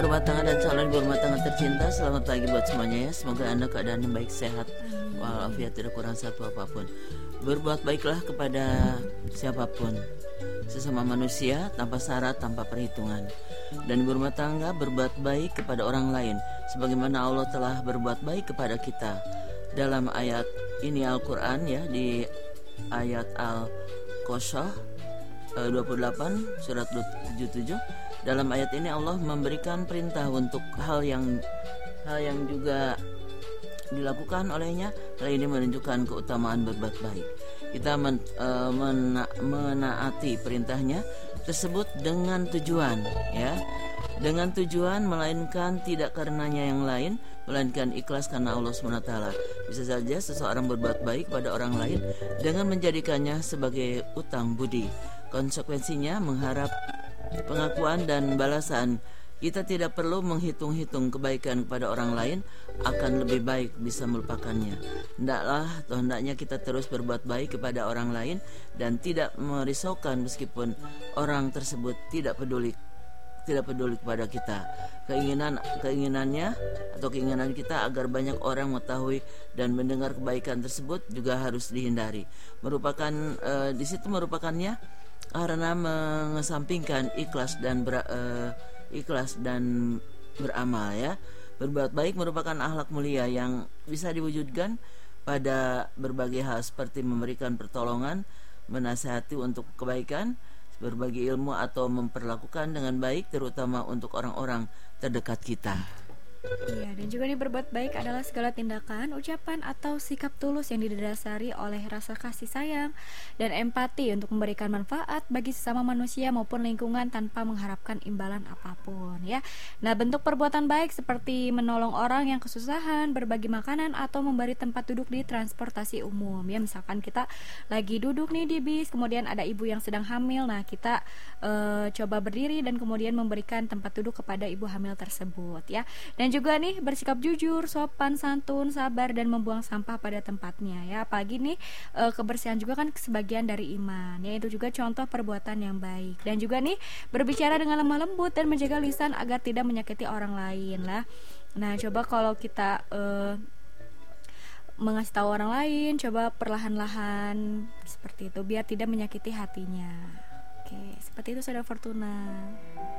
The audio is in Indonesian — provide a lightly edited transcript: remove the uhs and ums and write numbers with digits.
Rumah tangga dan calon ibu rumah tangga tercinta, selamat pagi buat semuanya ya. Semoga Anda keadaannya baik, sehat, walafiat, tidak kurang satu apapun. Berbuat baiklah kepada siapapun, sesama manusia, tanpa syarat, tanpa perhitungan. Dan ibu rumah tangga berbuat baik kepada orang lain, sebagaimana Allah telah berbuat baik kepada kita. Dalam ayat ini Al-Quran ya, di ayat Al-Qasas 28 surat 77. Dalam ayat ini Allah memberikan perintah untuk hal yang juga dilakukan olehnya. Hal ini menunjukkan keutamaan berbuat baik. Kita menaati perintahnya tersebut dengan tujuan ya. Dengan tujuan melainkan tidak karenanya yang lain, melainkan ikhlas karena Allah SWT. Bisa saja seseorang berbuat baik pada orang lain dengan menjadikannya sebagai utang budi. Konsekuensinya mengharap pengakuan dan balasan. Kita tidak perlu menghitung-hitung kebaikan kepada orang lain, akan lebih baik bisa melupakannya. Hendaknya kita terus berbuat baik kepada orang lain dan tidak merisaukan meskipun orang tersebut tidak peduli kepada kita. Keinginan kita agar banyak orang mengetahui dan mendengar kebaikan tersebut juga harus dihindari. Di situ merupakannya karena mengesampingkan ikhlas dan beramal ya. Berbuat baik merupakan akhlak mulia yang bisa diwujudkan pada berbagai hal seperti memberikan pertolongan, menasihati untuk kebaikan, berbagi ilmu atau memperlakukan dengan baik terutama untuk orang-orang terdekat kita. Iya, dan juga nih berbuat baik adalah segala tindakan, ucapan atau sikap tulus yang didasari oleh rasa kasih sayang dan empati untuk memberikan manfaat bagi sesama manusia maupun lingkungan tanpa mengharapkan imbalan apapun ya. Nah, bentuk perbuatan baik seperti menolong orang yang kesusahan, berbagi makanan atau memberi tempat duduk di transportasi umum ya. Misalkan kita lagi duduk nih di bis, kemudian ada ibu yang sedang hamil. Nah, kita coba berdiri dan kemudian memberikan tempat duduk kepada ibu hamil tersebut ya. Dan juga nih bersikap jujur, sopan, santun, sabar dan membuang sampah pada tempatnya ya. Apalagi nih kebersihan juga kan sebagian dari iman ya. Itu juga contoh perbuatan yang baik. Dan juga nih berbicara dengan lemah lembut dan menjaga lisan agar tidak menyakiti orang lain lah. Nah, coba kalau kita mengasih tahu orang lain, coba perlahan-lahan seperti itu biar tidak menyakiti hatinya. Oke, seperti itu Saudara Fortuna.